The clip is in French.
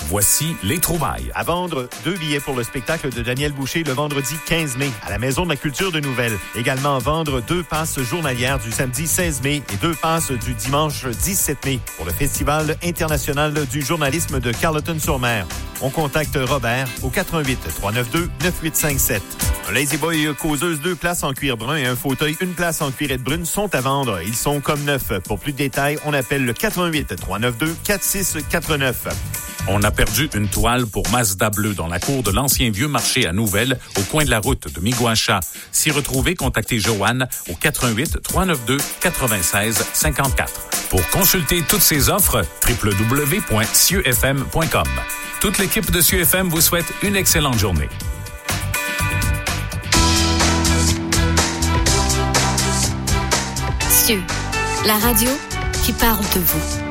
Voici les trouvailles. À vendre 2 billets pour le spectacle de Daniel Boucher le vendredi 15 mai à la Maison de la Culture de Nouvelles. Également à vendre 2 passes journalières du samedi 16 mai et 2 passes du dimanche 17 mai pour le Festival international du journalisme de Carleton-sur-Mer. On contacte Robert au 88 392 9857. Un Lazy Boy causeuse 2 places en cuir brun et un fauteuil 1 place en cuirette brune sont à vendre. Ils sont comme neufs. Pour plus de détails, on appelle le 88 392 4689. On a perdu une toile pour Mazda Bleu dans la cour de l'ancien vieux marché à Nouvelles, au coin de la route de Miguacha. S'y retrouver, contactez Joanne au 88 392 96 54. Pour consulter toutes ces offres, www.cieufm.com. Toute l'équipe de Cieux FM vous souhaite une excellente journée. Cieux, la radio qui parle de vous.